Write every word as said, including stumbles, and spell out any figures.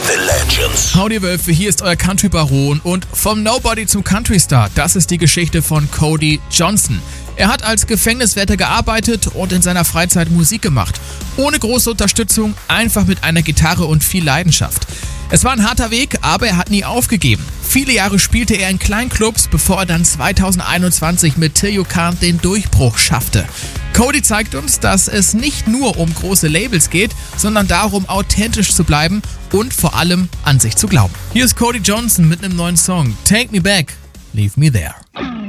The Legends. Howdy Wölfe, hier ist euer Country Baron und vom Nobody zum Country Star. Das ist die Geschichte von Cody Johnson. Er hat als Gefängniswärter gearbeitet und in seiner Freizeit Musik gemacht. Ohne große Unterstützung, einfach mit einer Gitarre und viel Leidenschaft. Es war ein harter Weg, aber er hat nie aufgegeben. Viele Jahre spielte er in kleinen Clubs, bevor er dann zweitausendeinundzwanzig mit Till You Can't den Durchbruch schaffte. Cody zeigt uns, dass es nicht nur um große Labels geht, sondern darum, authentisch zu bleiben und vor allem an sich zu glauben. Hier ist Cody Johnson mit einem neuen Song, Take Me Back, Leave Me There.